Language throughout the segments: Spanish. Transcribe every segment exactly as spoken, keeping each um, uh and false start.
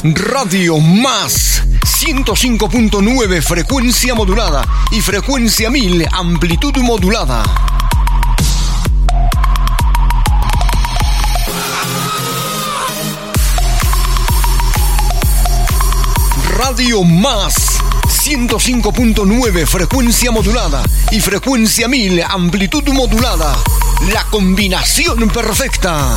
Radio Más ciento cinco punto nueve frecuencia modulada y frecuencia mil amplitud modulada. Radio Más ciento cinco punto nueve frecuencia modulada y frecuencia mil amplitud modulada. La combinación perfecta.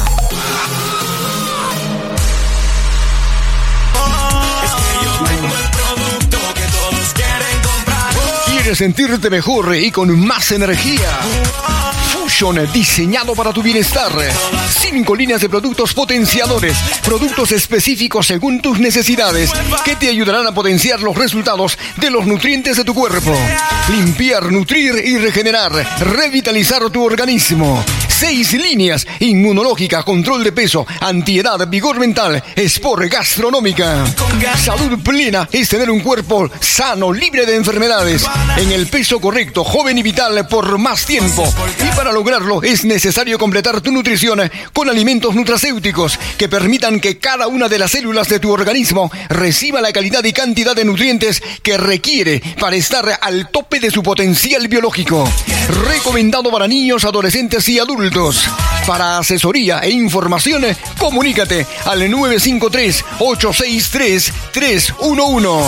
¿Quieres sentirte mejor y con más energía? Fusion, diseñado para tu bienestar. Cinco líneas de productos potenciadores, productos específicos según tus necesidades, que te ayudarán a potenciar los resultados de los nutrientes de tu cuerpo. Limpiar, nutrir y regenerar, revitalizar tu organismo. Seis líneas: inmunológica, control de peso, antiedad, vigor mental, sport, gastronómica. Salud plena es tener un cuerpo sano, libre de enfermedades, en el peso correcto, joven y vital por más tiempo. Y para lograrlo es necesario completar tu nutrición con alimentos nutracéuticos que permitan que cada una de las células de tu organismo reciba la calidad y cantidad de nutrientes que requiere para estar al tope de su potencial biológico. Recomendado para niños, adolescentes y adultos. Para asesoría e información, comunícate al nueve cinco tres, ocho seis tres, tres uno uno.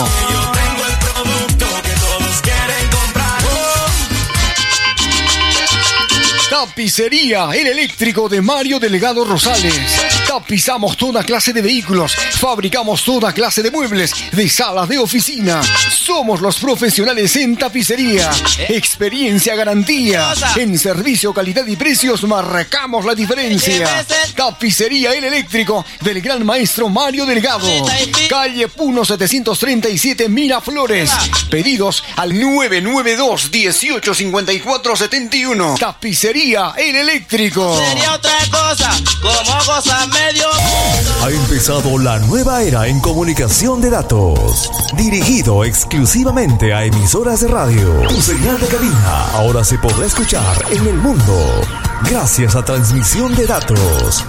Tapicería El Eléctrico de Mario Delgado Rosales. Tapizamos toda clase de vehículos, fabricamos toda clase de muebles, de salas de oficina. Somos los profesionales en tapicería. Experiencia, garantía. En servicio, calidad y precios marcamos la diferencia. Tapicería El Eléctrico del gran maestro Mario Delgado. Calle Puno setecientos treinta y siete, Miraflores. Pedidos al nueve nueve dos, dieciocho cincuenta y cuatro setenta y uno. Tapicería El Eléctrico. Sería otra cosa, como cosa medio. Ha empezado la nueva era en comunicación de datos, dirigido exclusivamente a emisoras de radio. Tu señal de cabina ahora se podrá escuchar en el mundo gracias a transmisión de datos.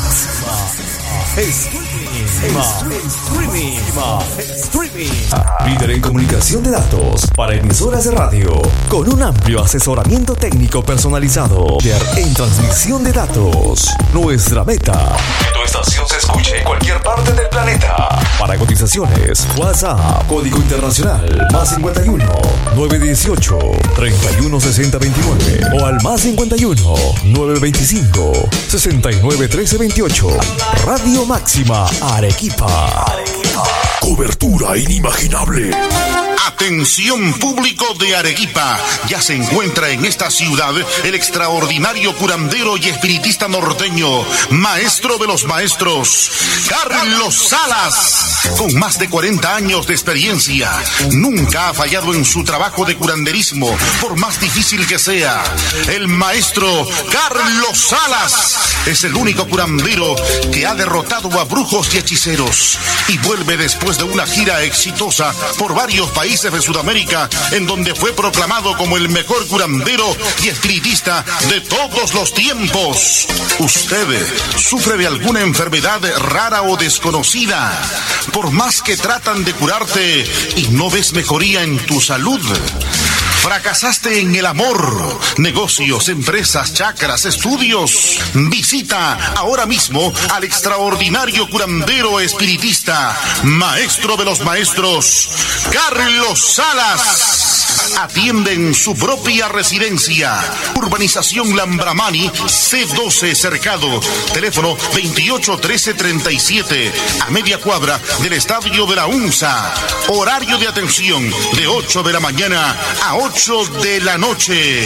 Streaming. Streaming. Líder en comunicación de datos para emisoras de radio, con un amplio asesoramiento técnico personalizado. Líder en transmisión de datos. Nuestra meta: que tu estación se escuche en cualquier parte del planeta. Para cotizaciones, WhatsApp, código internacional, más cincuenta y uno, nueve dieciocho, treinta y uno sesenta veintinueve o al más cincuenta y uno, nueve veinticinco, sesenta y nueve trece veintiocho. Radio Máxima Arequipa. Arequipa. Cobertura inimaginable. Atención público de Arequipa, ya se encuentra en esta ciudad el extraordinario curandero y espiritista norteño, maestro de los maestros, Carlos Salas. Con más de cuarenta años de experiencia, nunca ha fallado en su trabajo de curanderismo, por más difícil que sea. El maestro Carlos Salas es el único curandero que ha derrotado a brujos y hechiceros y vuelve después de una gira exitosa por varios países de Sudamérica, en donde fue proclamado como el mejor curandero y espiritista de todos los tiempos. ¿Usted sufre de alguna enfermedad rara o desconocida? Por más que tratan de curarte y no ves mejoría en tu salud. ¿Fracasaste en el amor, negocios, empresas, chakras, estudios? Visita ahora mismo al extraordinario curandero espiritista, maestro de los maestros, Carlos Salas. Atiende en su propia residencia. Urbanización Lambramani, C doce Cercado. Teléfono veintiocho trece treinta y siete, a media cuadra del Estadio de la UNSA. Horario de atención de ocho de la mañana a ocho de la noche.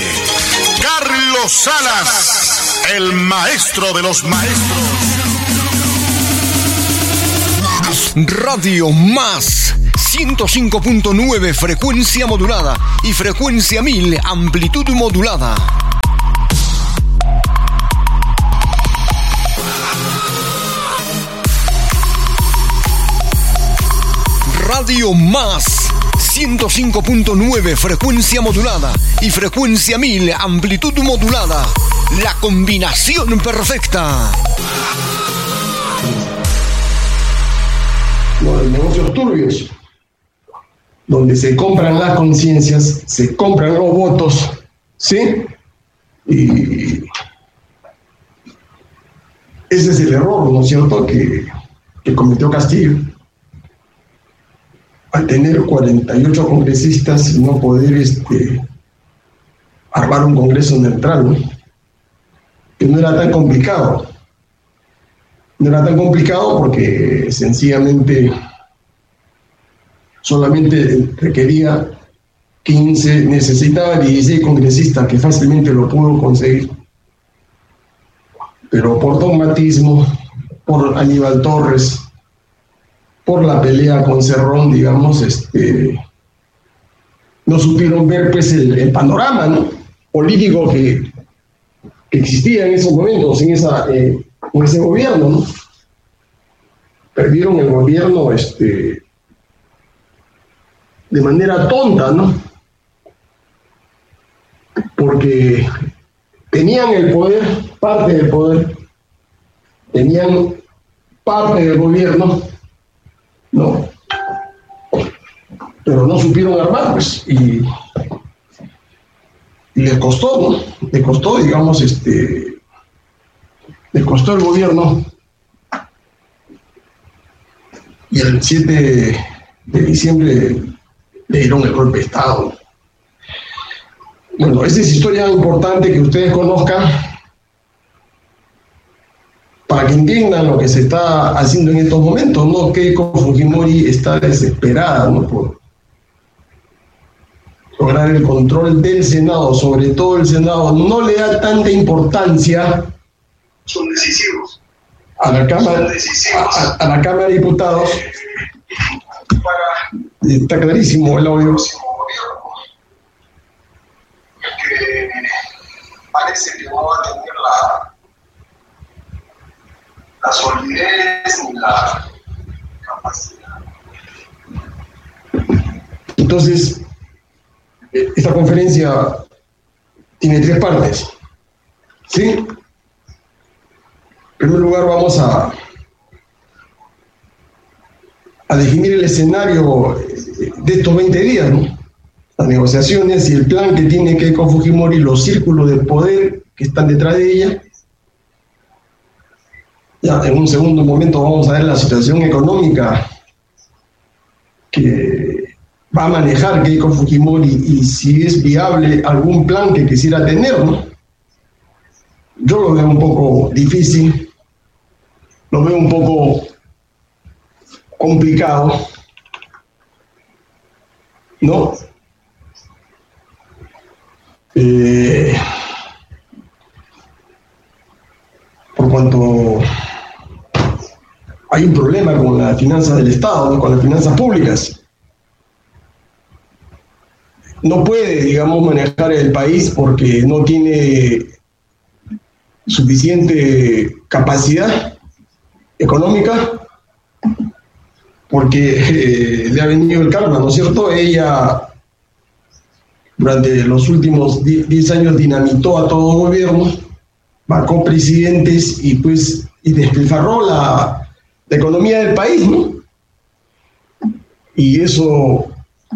Carlos Salas, el maestro de los maestros. Radio Más ciento cinco punto nueve frecuencia modulada y frecuencia mil amplitud modulada. Radio Más ciento cinco punto nueve frecuencia modulada y frecuencia mil amplitud modulada. La combinación perfecta. One. turbios, donde se compran las conciencias, se compran los votos, ¿sí? Y ese es el error, ¿no es cierto?, que, que cometió Castillo, al tener cuarenta y ocho congresistas y no poder este, armar un congreso neutral, ¿no? Que no era tan complicado. No era tan complicado porque sencillamente solamente requería quince, necesitaba dieciséis congresistas, que fácilmente lo pudo conseguir. Pero por dogmatismo, por Aníbal Torres, por la pelea con Cerrón, digamos, este, no supieron ver pues el, el panorama, ¿no?, político que, que existía en esos momentos, en, esa, eh, en ese gobierno, ¿no? Perdieron el gobierno este, de manera tonta, ¿no? Porque tenían el poder, parte del poder, tenían parte del gobierno, ¿no? Pero no supieron armar, pues, y, y les costó, ¿no? Les costó, digamos, este, les costó el gobierno. Y el siete de diciembre le dieron el golpe de Estado. Bueno, esa es historia importante que ustedes conozcan para que entiendan lo que se está haciendo en estos momentos, ¿no? Keiko Fujimori está desesperada, ¿no?, por lograr el control del Senado, sobre todo el Senado. No le da tanta importancia. Son decisivos. A la Cámara, a, a la Cámara de Diputados. Está clarísimo el audio. Que parece que no va a tener la, la solidez ni la capacidad. Entonces, esta conferencia tiene tres partes, ¿sí? En primer lugar vamos a, a definir el escenario de estos veinte días, ¿no? Las negociaciones y el plan que tiene Keiko Fujimori, los círculos de poder que están detrás de ella. Ya en un segundo momento vamos a ver la situación económica que va a manejar Keiko Fujimori y si es viable algún plan que quisiera tener, ¿no? Yo lo veo un poco difícil, lo veo un poco complicado, ¿no? Eh, por cuanto hay un problema con las finanzas del Estado, ¿no?, con las finanzas públicas. No puede, digamos, manejar el país porque no tiene suficiente capacidad económica, porque eh, le ha venido el karma, ¿no es cierto? Ella durante los últimos diez años dinamitó a todo gobierno, vacó presidentes y pues y despilfarró la, la economía del país, ¿no? Y eso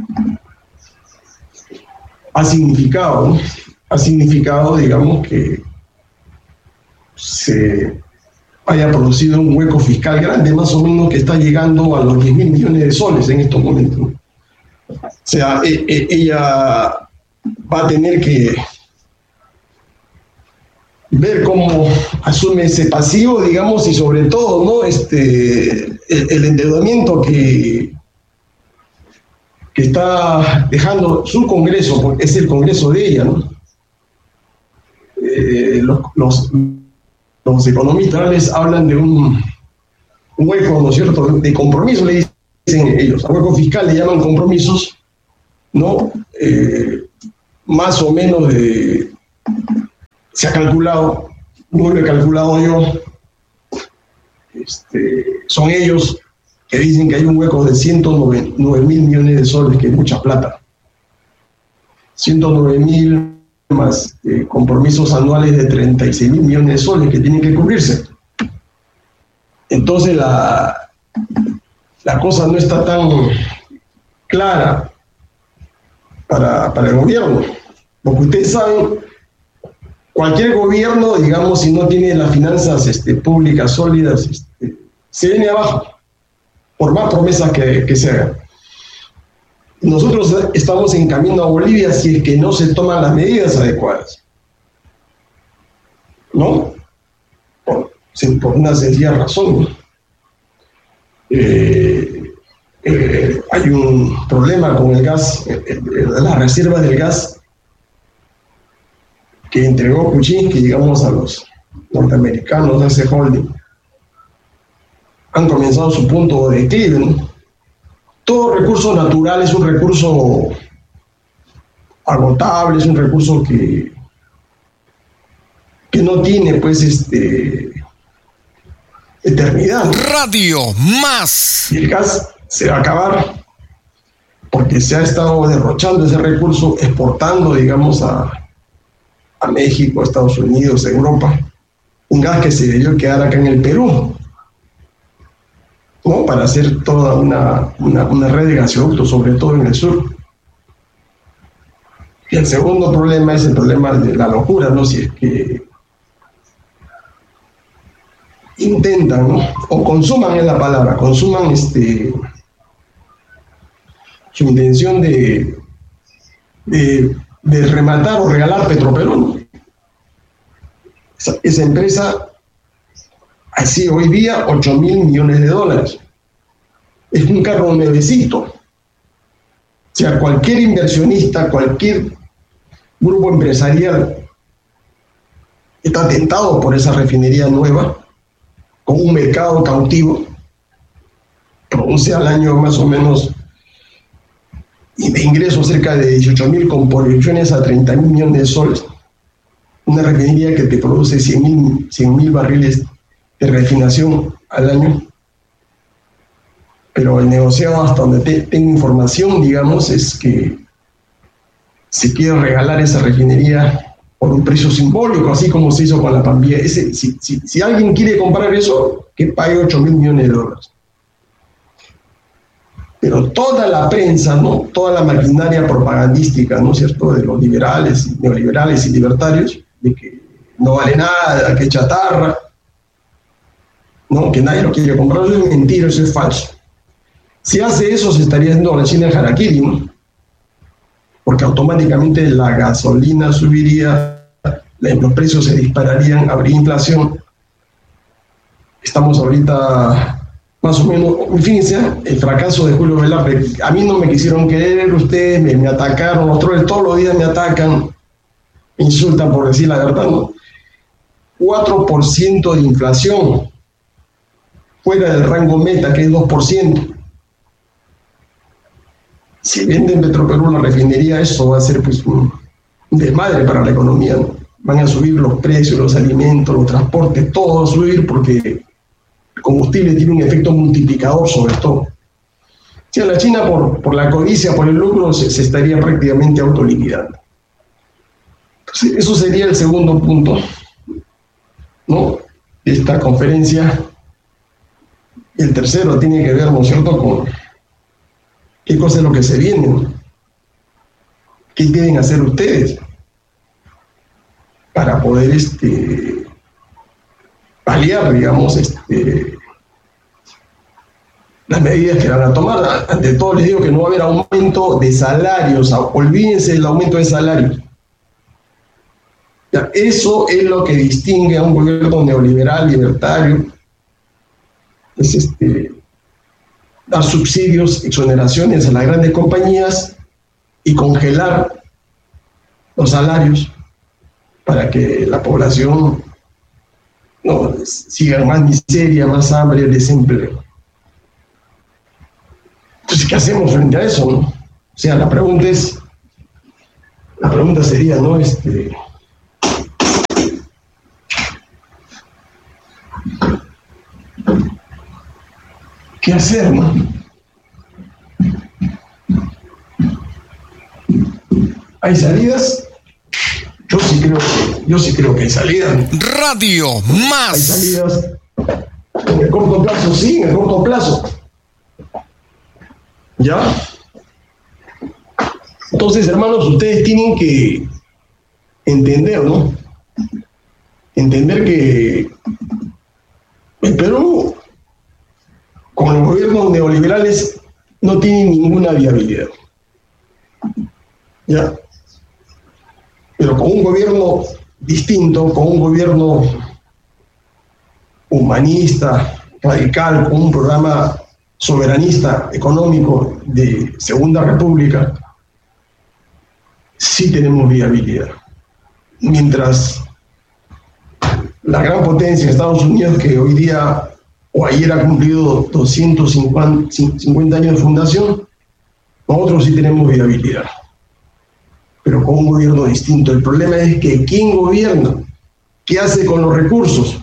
ha significado, ¿no? ha significado, digamos, que se haya producido un hueco fiscal grande, más o menos, que está llegando a los diez mil millones de soles en estos momentos, ¿no? O sea, e, e, ella va a tener que ver cómo asume ese pasivo, digamos, y sobre todo, ¿no?, este, el, el endeudamiento que, que está dejando su Congreso, porque es el Congreso de ella, ¿no? Eh, los, los, los economistas hablan de un, un hueco, ¿no es cierto?, de compromiso, le dicen ellos. A hueco fiscal le llaman compromisos, ¿no? Eh, más o menos de, se ha calculado, no lo he calculado yo, este, son ellos que dicen que hay un hueco de ciento nueve mil millones de soles, que es mucha plata. ciento nueve mil más eh, compromisos anuales de treinta y seis mil millones de soles que tienen que cubrirse. Entonces la, la cosa no está tan clara para, para el gobierno. Porque ustedes saben, cualquier gobierno, digamos, si no tiene las finanzas este, públicas sólidas, este, se viene abajo, por más promesas que, que se hagan. Nosotros estamos en camino a Bolivia si es que no se toman las medidas adecuadas, ¿no? Por, por una sencilla razón, ¿no? Eh, eh, hay un problema con el gas, eh, eh, las reservas del gas que entregó Kuczynski, digamos, a los norteamericanos de ese holding, han comenzado su punto de declive, ¿no? Todo recurso natural es un recurso agotable, es un recurso que, que no tiene, pues, este, eternidad. Radio Más. Y el gas se va a acabar porque se ha estado derrochando ese recurso, exportando, digamos, a, a México, a Estados Unidos, a Europa, un gas que se debió quedar acá en el Perú, ¿no? Para hacer toda una, una, una red de gasoductos, sobre todo en el sur. Y el segundo problema es el problema de la locura, ¿no? Si es que intentan, ¿no? O consuman, es la palabra, consuman este, su intención de, de, de rematar o regalar Petroperú. Esa, esa empresa, así hoy día, ocho mil millones de dólares. Es un carro nuevecito. O sea, cualquier inversionista, cualquier grupo empresarial está tentado por esa refinería nueva, con un mercado cautivo, produce al año más o menos de ingresos cerca de dieciocho mil, con proyecciones a treinta mil millones de soles. Una refinería que te produce cien mil barriles de refinación al año. Pero el negociado, hasta donde te, tengo información, digamos, es que se quiere regalar esa refinería por un precio simbólico, así como se hizo con la Pambía. Ese, si, si, si alguien quiere comprar eso, que pague ocho mil millones de dólares. Pero toda la prensa, ¿no? Toda la maquinaria propagandística, ¿no es cierto?, de los liberales, neoliberales y libertarios, de que no vale nada, que chatarra, ¿no? Que nadie lo quiere comprar. Eso es mentira, eso es falso. Si hace eso, se estaría haciendo la China de Harakiri, ¿no? Porque automáticamente la gasolina subiría, los precios se dispararían, habría inflación. Estamos ahorita más o menos, fíjense, el fracaso de Julio Velarde. A mí no me quisieron querer, ustedes me, me atacaron, los troles todos los días me atacan, me insultan por decir la verdad, ¿no? cuatro por ciento de inflación, fuera del rango meta, que es dos por ciento. Si venden Petroperú, la refinería, eso va a ser pues un desmadre para la economía, ¿no? Van a subir los precios, los alimentos, los transportes, todo va a subir porque el combustible tiene un efecto multiplicador sobre todo. O sea, la China por, por la codicia, por el lucro, se, se estaría prácticamente autoliquidando. Entonces, eso sería el segundo punto, ¿no?, de esta conferencia. Y el tercero tiene que ver, ¿no es cierto?, con qué cosa es lo que se viene, ¿no? ¿Qué deben hacer ustedes para poder este, paliar, digamos, este, las medidas que van a tomar? Ante todo les digo que no va a haber aumento de salarios, olvídense del aumento de salarios. Ya, eso es lo que distingue a un gobierno neoliberal, libertario, es este, dar subsidios, exoneraciones a las grandes compañías y congelar los salarios para que la población no siga más miseria, más hambre, desempleo. Entonces, ¿qué hacemos frente a eso, no? O sea, la pregunta es, la pregunta sería, ¿no? Este, ¿qué hacer, no? ¿Hay salidas? Yo sí creo que, yo sí creo que hay salidas. Radio Más. Hay salidas en el corto plazo, sí, en el corto plazo. ¿Ya? Entonces, hermanos, ustedes tienen que entender, ¿no? Entender que el Perú, con los gobiernos neoliberales, no tiene ninguna viabilidad. ¿Ya? Pero con un gobierno distinto, con un gobierno humanista, radical, con un programa soberanista económico de Segunda República, sí tenemos viabilidad. Mientras la gran potencia, Estados Unidos, que hoy día o ayer ha cumplido doscientos cincuenta años de fundación, nosotros sí tenemos viabilidad, pero con un gobierno distinto. El problema es que ¿quién gobierna? ¿Qué hace con los recursos?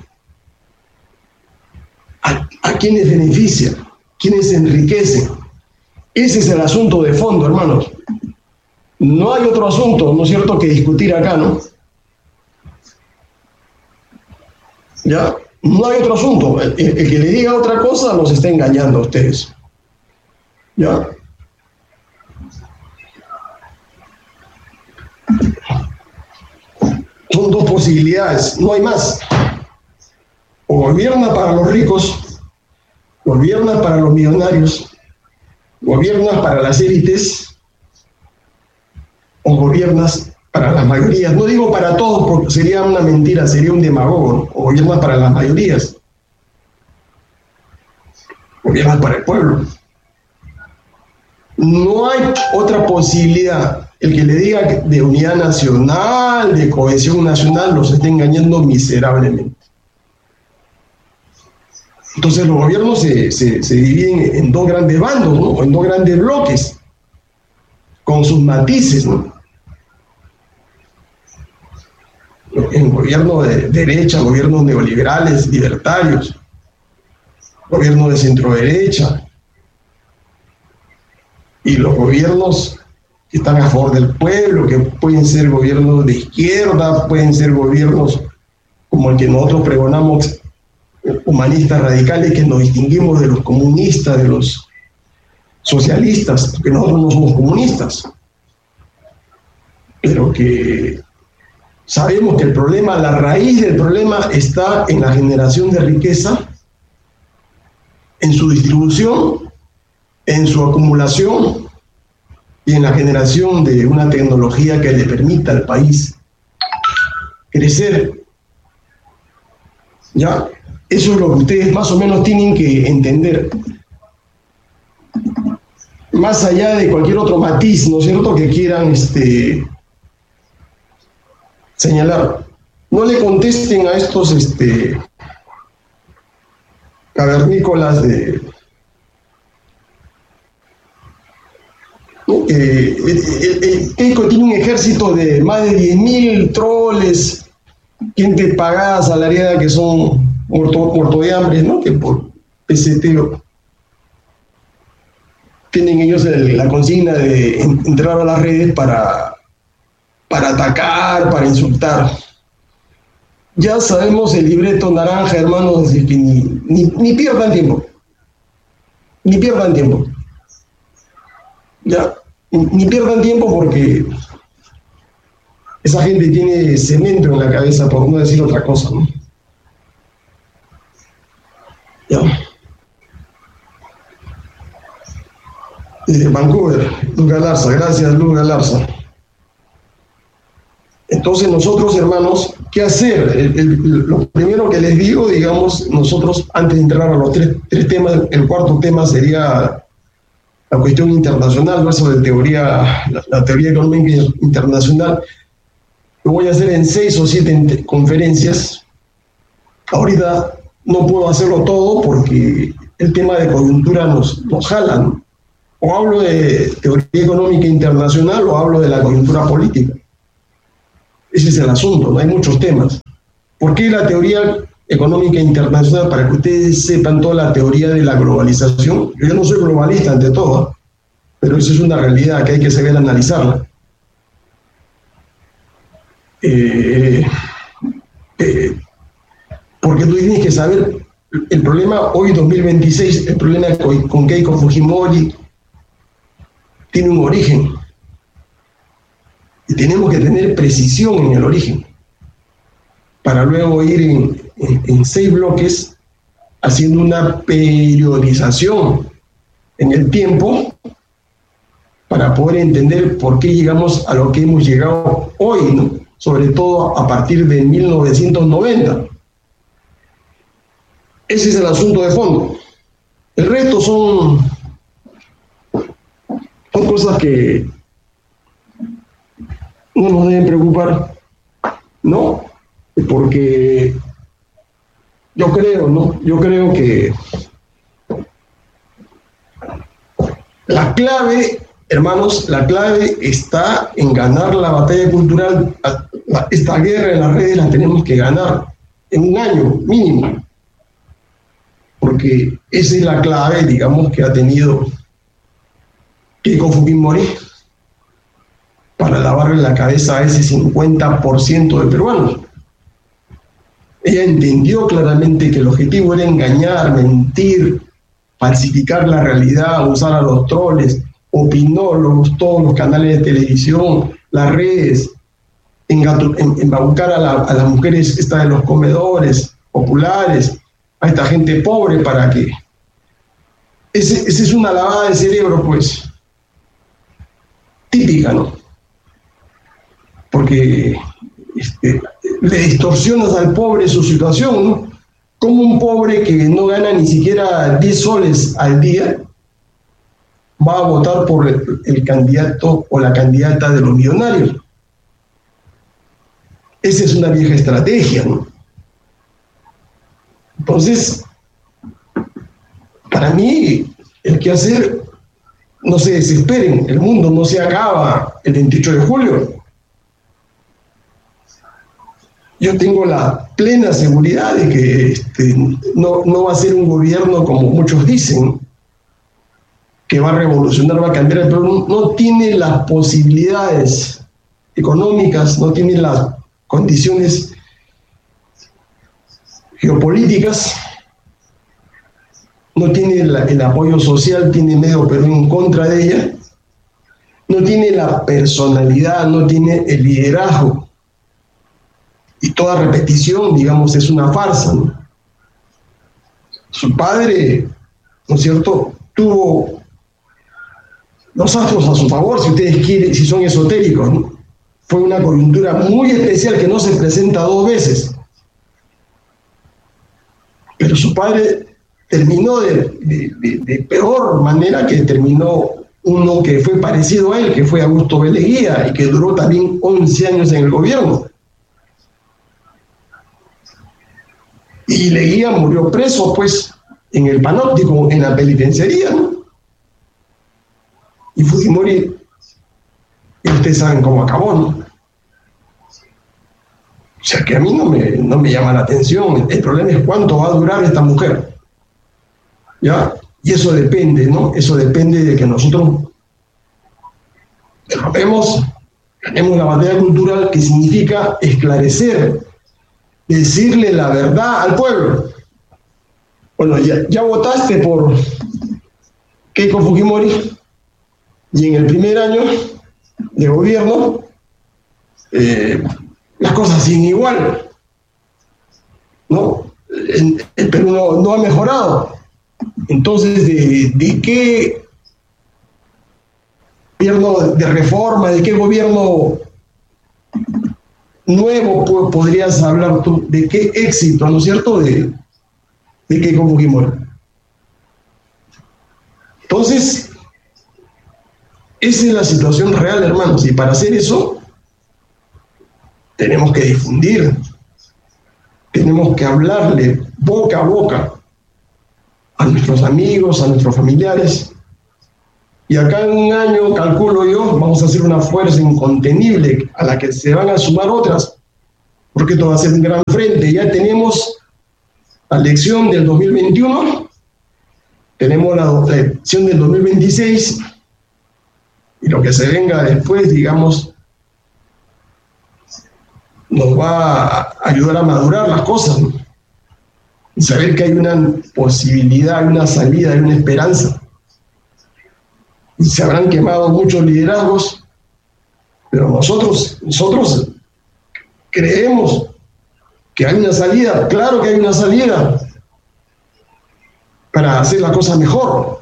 ¿A, a quiénes beneficia? ¿Quiénes se enriquecen? Ese es el asunto de fondo, hermanos. No hay otro asunto, ¿no es cierto?, que discutir acá, ¿no? ¿Ya? No hay otro asunto. El, el, el que le diga otra cosa los está engañando a ustedes. ¿Ya? Son dos posibilidades, no hay más. O gobierna para los ricos, gobierna para los millonarios, gobierna para las élites, o gobiernas para las mayorías. No digo para todos porque sería una mentira, sería un demagogo, ¿no? O gobiernas para las mayorías, gobiernas para el pueblo. No hay otra posibilidad. El que le diga de unidad nacional, de cohesión nacional, los está engañando miserablemente. Entonces los gobiernos se, se, se dividen en dos grandes bandos, ¿no? O en dos grandes bloques, con sus matices, ¿no? En gobierno de derecha, gobiernos neoliberales, libertarios, gobierno de centro derecha, y los gobiernos que están a favor del pueblo, que pueden ser gobiernos de izquierda, pueden ser gobiernos como el que nosotros pregonamos, humanistas radicales, que nos distinguimos de los comunistas, de los socialistas, porque nosotros no somos comunistas, pero que sabemos que el problema, la raíz del problema está en la generación de riqueza, en su distribución, en su acumulación y en la generación de una tecnología que le permita al país crecer. ¿Ya? Eso es lo que ustedes más o menos tienen que entender. Más allá de cualquier otro matiz, ¿no es cierto?, que quieran este, señalar. No le contesten a estos este, cavernícolas de... ¿no? que el, el, el Keiko tiene un ejército de más de diez mil troles, gente pagada, asalariada, que son muertos muerto de hambre, ¿no? Que por peseteo tienen ellos el, la consigna de entrar a las redes para, para atacar, para insultar. Ya sabemos el libreto naranja, hermanos, así que ni, ni, ni pierdan tiempo. Ni pierdan tiempo. Ya, ni pierdan tiempo porque esa gente tiene cemento en la cabeza, por no decir otra cosa, ¿no? Ya. Eh, Vancouver, Luz Galarza, gracias Luz Galarza. Entonces nosotros, hermanos, ¿qué hacer? El, el, lo primero que les digo, digamos, nosotros antes de entrar a los tres, tres temas, el cuarto tema sería la cuestión internacional, verso de teoría, la, la teoría económica internacional. Lo voy a hacer en seis o siete conferencias. Ahorita no puedo hacerlo todo porque el tema de coyuntura nos, nos jala, ¿no? O hablo de teoría económica internacional o hablo de la coyuntura política. Ese es el asunto, ¿no? Hay muchos temas. ¿Por qué la teoría económica internacional? Para que ustedes sepan toda la teoría de la globalización. Yo no soy globalista ante todo, pero eso es una realidad que hay que saber analizarla. Eh, eh, porque tú tienes que saber el problema hoy dos mil veintiséis, el problema con, con Keiko Fujimori, tiene un origen. Y tenemos que tener precisión en el origen, para luego ir en, en, en seis bloques haciendo una periodización en el tiempo para poder entender por qué llegamos a lo que hemos llegado hoy, ¿no? Sobre todo a partir de mil novecientos noventa. Ese es el asunto de fondo. El resto son, son cosas que no nos deben preocupar, ¿no? Porque yo creo, ¿no? Yo creo que la clave, hermanos, la clave está en ganar la batalla cultural. Esta guerra en las redes la tenemos que ganar en un año mínimo, porque esa es la clave, digamos, que ha tenido Keiko Fujimori para lavarle la cabeza a ese cincuenta por ciento de peruanos. Ella entendió claramente que el objetivo era engañar, mentir, falsificar la realidad, usar a los troles, opinólogos, todos los canales de televisión, las redes, embaucar a, la, a las mujeres esta de los comedores populares, a esta gente pobre para que... Esa ese es una lavada de cerebro, pues, típica, ¿no? Porque este, le distorsionas al pobre su situación, ¿no? Como un pobre que no gana ni siquiera diez soles al día va a votar por el, el candidato o la candidata de los millonarios. Esa es una vieja estrategia, ¿no? Entonces, para mí, el que hacer, no se desesperen, el mundo no se acaba el veintiocho de julio. Yo tengo la plena seguridad de que este, no, no va a ser un gobierno como muchos dicen, que va a revolucionar, va a cambiar, pero no, no tiene las posibilidades económicas, no tiene las condiciones geopolíticas, no tiene la, el apoyo social, tiene medio Perú en contra de ella, no tiene la personalidad, no tiene el liderazgo. Y toda repetición, digamos, es una farsa, ¿no? Su padre, ¿no es cierto?, tuvo los astros a su favor, si ustedes quieren, si son esotéricos, ¿no? Fue una coyuntura muy especial que no se presenta dos veces. Pero su padre terminó de, de, de, de peor manera que terminó uno que fue parecido a él, que fue Augusto B. Leguía, y que duró también once años en el gobierno. Y Leguía murió preso, pues, en el Panóptico, en la penitenciaría, ¿no? Y Fujimori, y ustedes saben cómo acabó, ¿no? O sea que a mí no me, no me llama la atención. El problema es cuánto va a durar esta mujer, ¿ya? Y eso depende, ¿no? Eso depende de que nosotros derrotemos, ganemos la batalla cultural, que significa esclarecer, decirle la verdad al pueblo. Bueno, ya, ya votaste por Keiko Fujimori, y en el primer año de gobierno eh, las cosas siguen igual, ¿no? El, el Perú no, no ha mejorado. Entonces, ¿de, de qué gobierno de reforma, de qué gobierno nuevo podrías hablar tú? ¿De qué éxito, no es cierto, de, de Keiko Fujimori? Entonces, esa es la situación real, hermanos, y para hacer eso tenemos que difundir, tenemos que hablarle boca a boca a nuestros amigos, a nuestros familiares, y acá en un año, calculo yo, vamos a hacer una fuerza incontenible a la que se van a sumar otras, porque esto va a ser un gran frente. Ya tenemos la elección del dos mil veintiuno, tenemos la, la elección del dos mil veintiséis, y lo que se venga después, digamos, nos va a ayudar a madurar las cosas, ¿no? Y saber que hay una posibilidad, hay una salida, hay una esperanza. se habrán quemado muchos liderazgos, pero nosotros, nosotros creemos que hay una salida, claro que hay una salida para hacer la cosa mejor.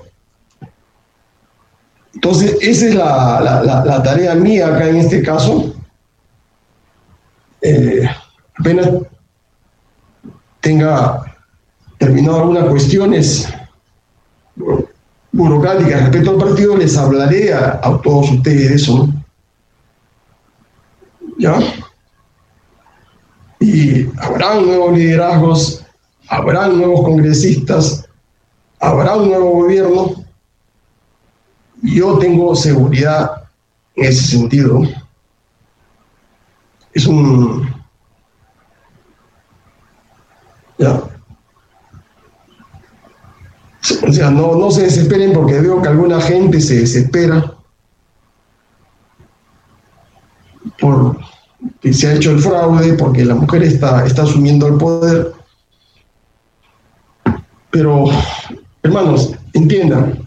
Entonces, esa es la, la, la, la tarea mía acá en este caso. Eh, apenas tenga terminado algunas cuestiones burocráticas respecto al partido, les hablaré a, a todos ustedes de eso, ¿no? ¿Ya? Y habrán nuevos liderazgos, habrán nuevos congresistas, habrá un nuevo gobierno. Yo tengo seguridad en ese sentido. Es un... ¿Ya? O sea, no, no se desesperen porque veo que alguna gente se desespera por que se ha hecho el fraude, porque la mujer está, está asumiendo el poder. Pero, hermanos, entiendan,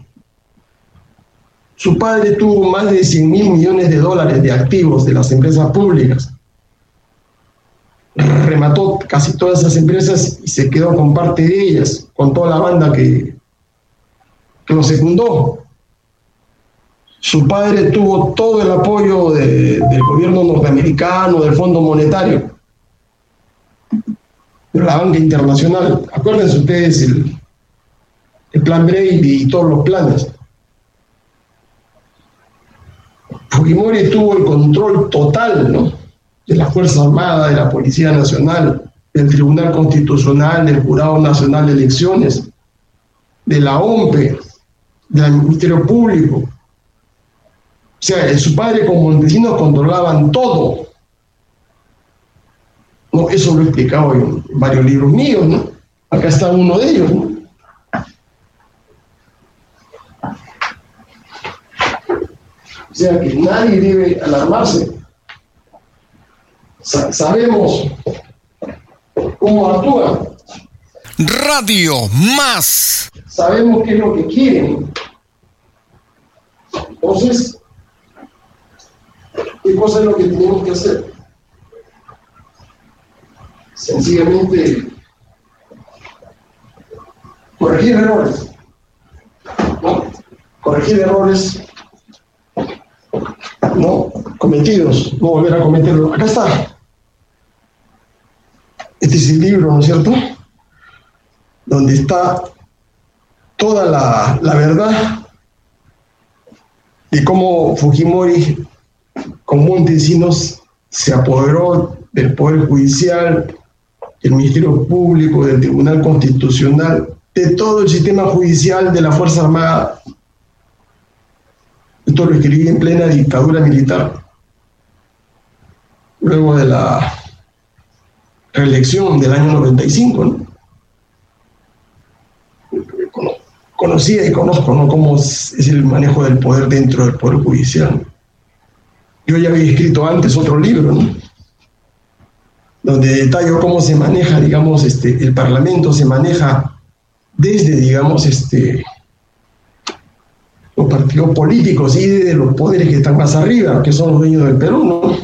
su padre tuvo más de cien mil millones de dólares de activos de las empresas públicas. Remató casi todas esas empresas y se quedó con parte de ellas, con toda la banda que, que lo secundó. Su padre tuvo todo el apoyo de, del gobierno norteamericano, del Fondo Monetario, de la banca internacional. Acuérdense ustedes el, el plan Brady y todos los planes. Fujimori tuvo el control total, ¿no?, de la Fuerza Armada, de la Policía Nacional, del Tribunal Constitucional, del Jurado Nacional de Elecciones, de la O M P E, del Ministerio Público. O sea, su padre con Montesinos controlaban todo. No, eso lo he explicado en varios libros míos, ¿no? Acá está uno de ellos, ¿no? O sea que nadie debe alarmarse. Sa- sabemos cómo actúan. Radio Más. Sabemos qué es lo que quieren. Entonces, ¿qué cosa es lo que tenemos que hacer? Sencillamente corregir errores, ¿no? Corregir errores no cometidos, no volver a cometerlos. Acá está. Este es el libro, ¿no es cierto?, donde está toda la, la verdad de cómo Fujimori con Montesinos se apoderó del Poder Judicial, del Ministerio Público, del Tribunal Constitucional, de todo el sistema judicial, de la Fuerza Armada. Esto lo escribí en plena dictadura militar, luego de la reelección del año noventa y cinco, ¿no? Conocía y conozco, ¿no?, cómo es el manejo del poder dentro del Poder Judicial. Yo ya había escrito antes otro libro, ¿no?, donde detallo cómo se maneja, digamos, este, el Parlamento se maneja desde, digamos, este, los partidos políticos y de los poderes que están más arriba, que son los dueños del Perú, ¿no? O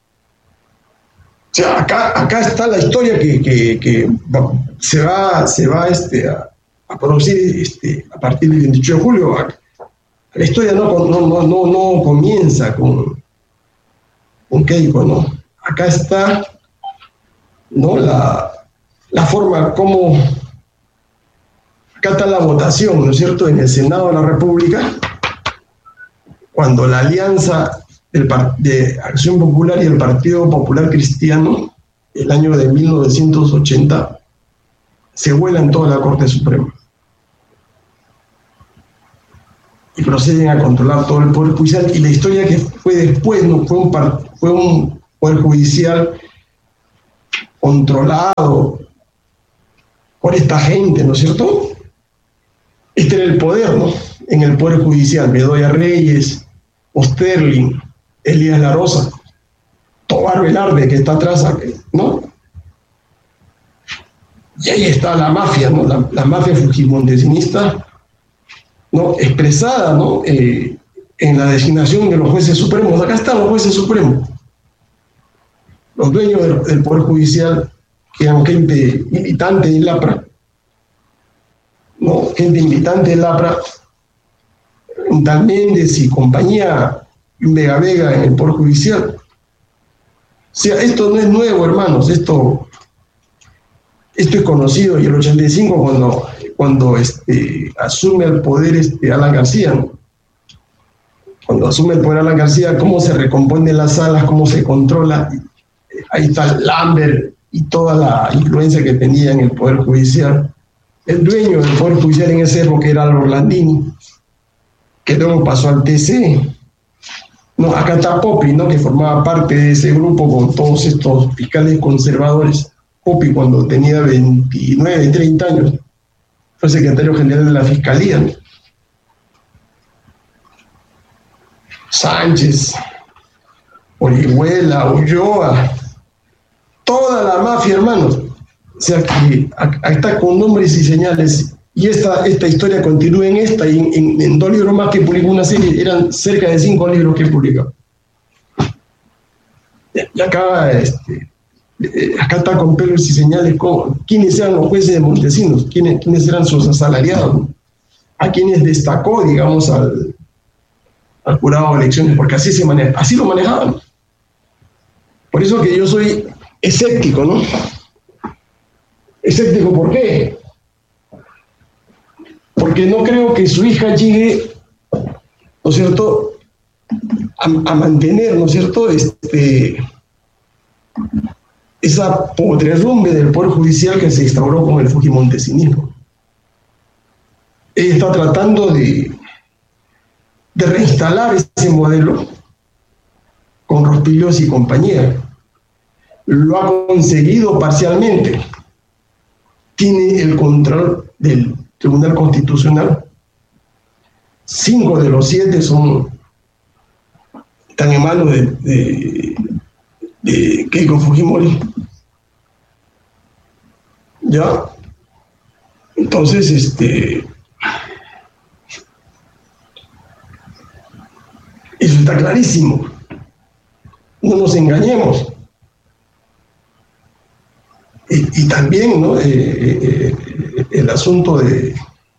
sea, acá, acá está la historia que, que, que se va, se va este, a, a producir este, a partir del veintiocho de julio. La historia no, no, no, no, no comienza con, con Keiko, ¿no? Acá está, ¿no?, la, la forma como... Acá está la votación, ¿no es cierto?, en el Senado de la República, cuando la alianza del, de Acción Popular y el Partido Popular Cristiano, el año de mil novecientos ochenta, se vuela en toda la Corte Suprema y proceden a controlar todo el Poder Judicial. Y la historia que fue después, no fue un, fue un Poder Judicial controlado por esta gente, ¿no es cierto? Este era el poder, ¿no?, en el Poder Judicial: Bedoya Reyes, Osterling, Elías La Rosa, Tobar Velarde, que está atrás, ¿no? Y ahí está la mafia, ¿no?, la, la mafia fujimontesinista, ¿no?, expresada, ¿no?, eh, en la designación de los jueces supremos. Acá están los jueces supremos, los dueños del, del Poder Judicial, que eran gente militante de LAPRA, ¿no? Gente militante de LAPRA, Dan Méndez y compañía, Vega Vega en el Poder Judicial. O sea, esto no es nuevo, hermanos, esto, esto es conocido. Y el ochenta y cinco, cuando, cuando este, asume el poder este, Alan García, ¿no? Cuando asume el poder Alan García, cómo se recomponen las salas, cómo se controla. Ahí está Lambert y toda la influencia que tenía en el Poder Judicial. El dueño del Poder Judicial en ese época era Orlandini, que luego pasó al T C. No, acá está Popi, ¿no? Que formaba parte de ese grupo con todos estos fiscales conservadores. Popi, cuando tenía veintinueve, treinta años, fue secretario general de la Fiscalía, ¿no? Sánchez, Orihuela, Ulloa, toda la mafia, hermanos. O sea, que acá está con nombres y señales. Y esta, esta historia continúa en esta, y en, en, en dos libros más que publicó una serie, eran cerca de cinco libros que publicó. Y acá, este, acá está con pelos y señales como, quiénes eran los jueces de Montesinos, quiénes, quiénes eran sus asalariados, ¿no? A quienes destacó, digamos, al, al jurado de elecciones, porque así se maneja, así lo manejaban. Por eso que yo soy escéptico, ¿no? Escéptico, ¿por qué? Porque no creo que su hija llegue, ¿no es cierto?, a, a mantener, ¿no es cierto?, este, esa podredumbre del Poder Judicial que se instauró con el fujimontesinismo. Ella está tratando de, de reinstalar ese modelo con Rospillos y compañía. Lo ha conseguido parcialmente. Tiene el control del Tribunal Constitucional. Cinco de los siete son, están en manos de, de, de Keiko Fujimori. ¿Ya? Entonces, este, eso está clarísimo. No nos engañemos. Y, y también, ¿no?, eh, eh, el asunto de,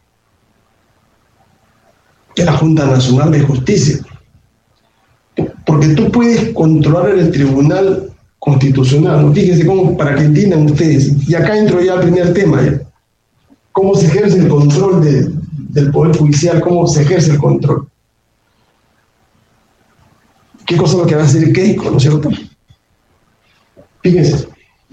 de la Junta Nacional de Justicia. Porque tú puedes controlar el Tribunal Constitucional, ¿no? Fíjense cómo, para que entiendan ustedes, y acá entro ya al primer tema, ¿ya? Cómo se ejerce el control de, del Poder Judicial, cómo se ejerce el control. ¿Qué cosa es lo que va a hacer Keiko, ¿no es cierto? Fíjense.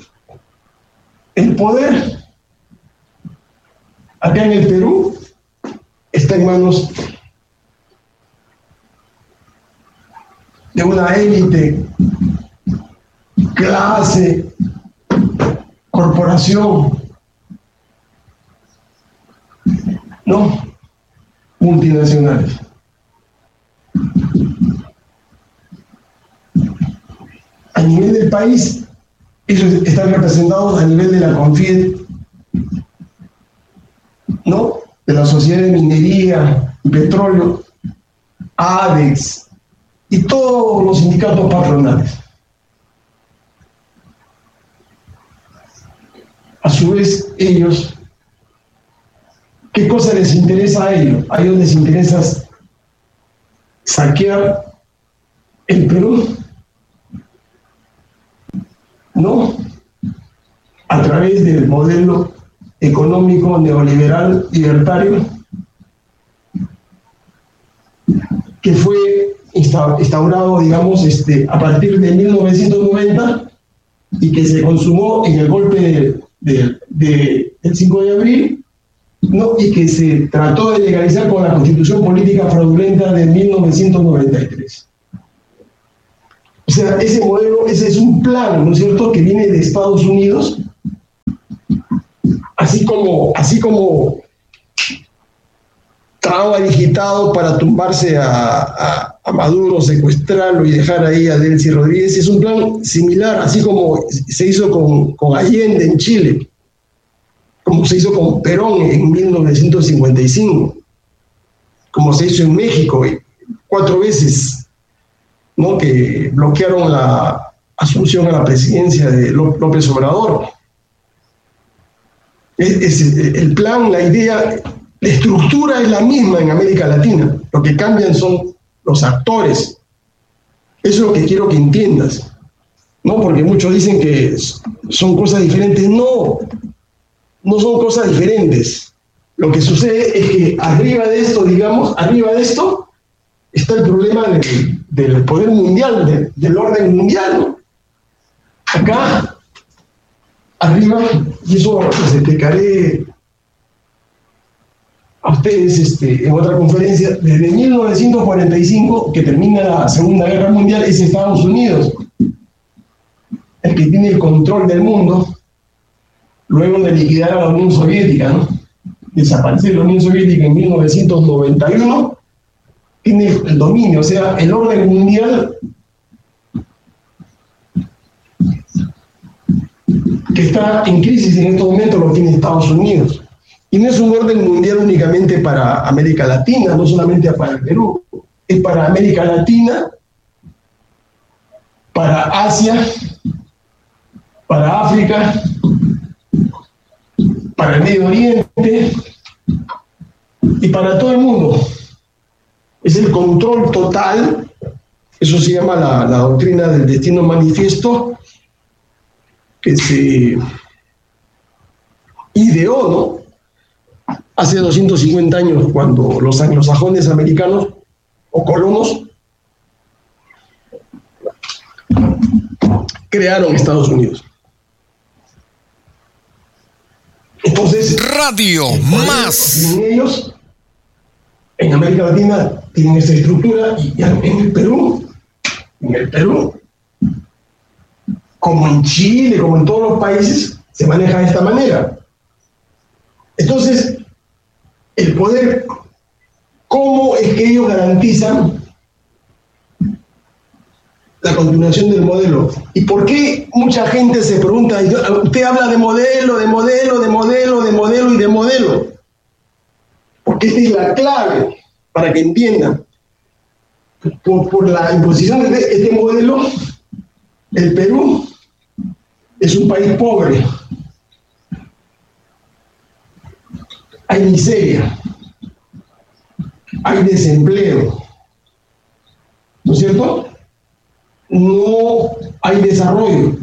El poder acá en el Perú está en manos de una élite, clase, corporación, ¿no?, multinacionales. A nivel del país, ellos están representados a nivel de la CONFIED, ¿no?, de la Sociedad de Minería y Petróleo, ADEX y todos los sindicatos patronales. A su vez, ellos, ¿qué cosa les interesa a ellos? A ellos les interesa saquear el Perú, ¿no?, a través del modelo económico neoliberal libertario que fue instaurado, digamos, este, a partir de mil novecientos noventa y que se consumó en el golpe de, de, de, del cinco de abril, ¿no?, y que se trató de legalizar con la Constitución Política Fraudulenta de mil novecientos noventa y tres. O sea, ese modelo, ese es un plan, ¿no es cierto?, que viene de Estados Unidos, así como, así como estaba digitado para tumbarse a, a, a Maduro, secuestrarlo y dejar ahí a Delcy Rodríguez. Es un plan similar, así como se hizo con, con Allende en Chile, como se hizo con Perón en mil novecientos cincuenta y cinco, como se hizo en México cuatro veces, ¿no?, que bloquearon la asunción a la presidencia de López Obrador. Es, es, el plan, la idea, la estructura es la misma en América Latina. Lo que cambian son los actores. Eso es lo que quiero que entiendas, ¿no? Porque muchos dicen que son cosas diferentes. No, no son cosas diferentes. Lo que sucede es que arriba de esto, digamos, arriba de esto, está el problema del, del poder mundial, de, del orden mundial, ¿no? Acá, arriba, y eso les explicaré a ustedes este, en otra conferencia, desde mil novecientos cuarenta y cinco, que termina la Segunda Guerra Mundial, es Estados Unidos el que tiene el control del mundo, luego de liquidar a la Unión Soviética, ¿no? Desaparecer la Unión Soviética en mil novecientos noventa y uno, tiene el dominio, o sea, el orden mundial que está en crisis en estos momentos lo tiene Estados Unidos. Y no es un orden mundial únicamente para América Latina, no solamente para el Perú, es para América Latina, para Asia, para África, para el Medio Oriente y para todo el mundo. Es el control total, eso se llama la, la doctrina del destino manifiesto, que se ideó, ¿no?, hace doscientos cincuenta años, cuando los anglosajones americanos o colonos crearon Estados Unidos. Entonces, Radio Más. En ellos, en América Latina, tienen esta estructura, y en el Perú, en el Perú, como en Chile, como en todos los países, se maneja de esta manera. Entonces, el poder, ¿cómo es que ellos garantizan la continuación del modelo? ¿Y por qué mucha gente se pregunta, usted habla de modelo, de modelo, de modelo, de modelo y de modelo? Porque esta es la clave para que entiendan. Por, por la imposición de este modelo, el Perú es un país pobre. Hay miseria, hay desempleo, ¿no es cierto? No hay desarrollo.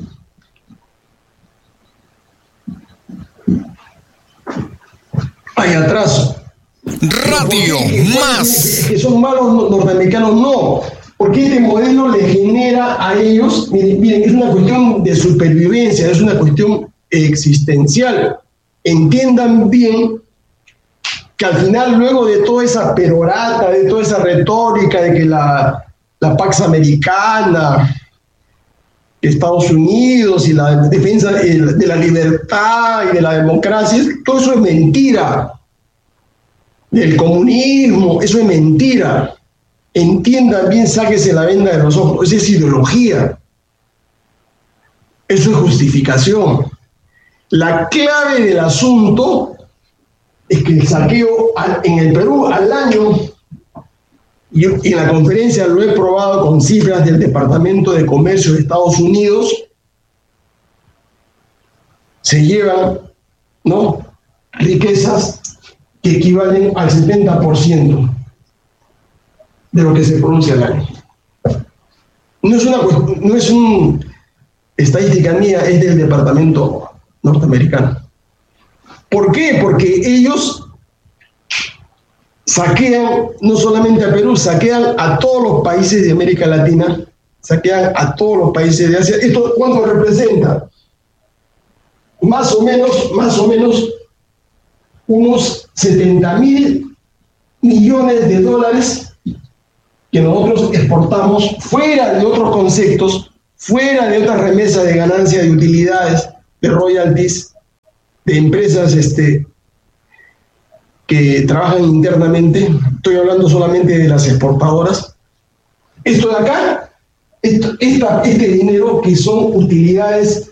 Hay atraso. Radio Más. Que son malos norteamericanos, no. Porque este modelo le genera a ellos, miren, miren, es una cuestión de supervivencia, es una cuestión existencial. Entiendan bien que al final, luego de toda esa perorata, de toda esa retórica de que la, la Pax Americana, Estados Unidos y la defensa de la libertad y de la democracia, todo eso es mentira. Del comunismo, eso es mentira. Entiendan bien, sáquese la venda de los ojos. Eso es ideología. Eso es justificación. La clave del asunto es que el saqueo en el Perú al año, y en la conferencia lo he probado con cifras del Departamento de Comercio de Estados Unidos, se llevan, ¿no?, riquezas que equivalen al setenta por ciento de lo que se produce al año. No es una no es una estadística mía, es del Departamento norteamericano. ¿Por qué? Porque ellos saquean no solamente a Perú, saquean a todos los países de América Latina, saquean a todos los países de Asia. ¿Esto cuánto representa? Más o menos, más o menos, unos setenta mil millones de dólares que nosotros exportamos fuera de otros conceptos, fuera de otras remesas de ganancias, de utilidades, de royalties, de empresas este, que trabajan internamente. Estoy hablando solamente de las exportadoras. Esto de acá, esto, esta, este dinero que son utilidades